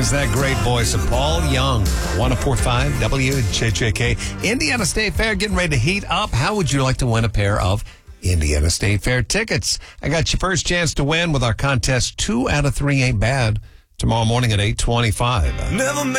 is that great voice of Paul Young. 104.5 WJJK. Indiana State Fair getting ready to heat up. How would you like to win a pair of Indiana State Fair tickets? I got your first chance to win with our contest. 2 out of 3 ain't bad. Tomorrow morning at 8:25.